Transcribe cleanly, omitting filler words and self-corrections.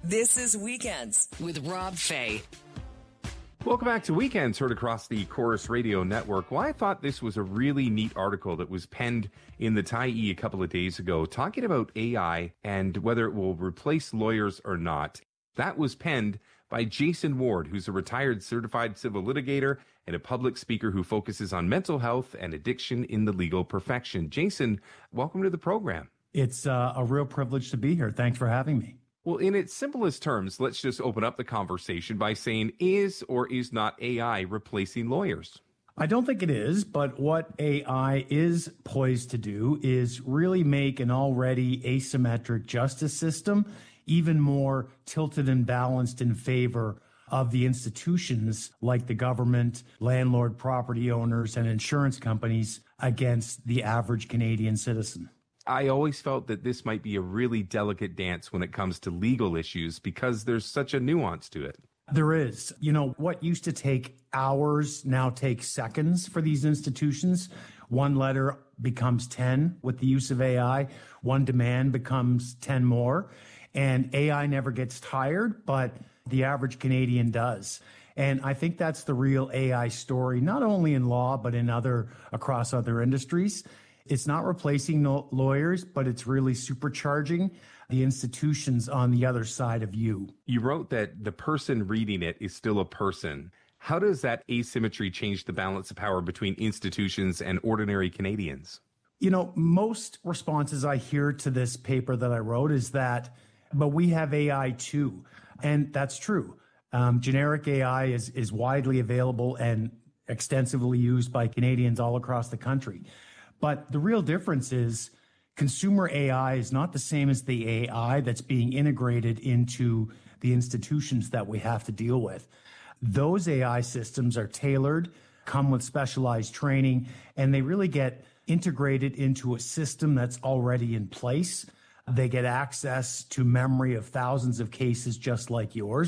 This is Weekends with Rob Fay. Welcome back to Weekends, heard across the Chorus Radio Network. Well, I thought this was a really neat article that was penned in the Tyee a couple of days ago, talking about AI and whether it will replace lawyers or not. That was penned by Jason Ward, who's a retired certified civil litigator and a public speaker who focuses on mental health and addiction in the legal profession. Jason, welcome to the program. It's a real privilege to be here. Thanks for having me. Well, in its simplest terms, let's just open up the conversation by saying, is or is not AI replacing lawyers? I don't think it is, but what AI is poised to do is really make an already asymmetric justice system even more tilted and balanced in favor of the institutions like the government, landlord, property owners, and insurance companies against the average Canadian citizen. I always felt that this might be a really delicate dance when it comes to legal issues because there's such a nuance to it. There is. You know, what used to take hours now takes seconds for these institutions. One letter becomes 10 with the use of AI. One demand becomes 10 more. And AI never gets tired, but the average Canadian does. And I think that's the real AI story, not only in law, but across other industries. It's not replacing lawyers, but it's really supercharging the institutions on the other side of you. You wrote that the person reading it is still a person. How does that asymmetry change the balance of power between institutions and ordinary Canadians? You know, most responses I hear to this paper that I wrote is that, but we have AI too. And that's true. Generic AI is widely available and extensively used by Canadians all across the country. But the real difference is consumer AI is not the same as the AI that's being integrated into the institutions that we have to deal with. Those AI systems are tailored, come with specialized training, and they really get integrated into a system that's already in place. They get access to memory of thousands of cases just like yours.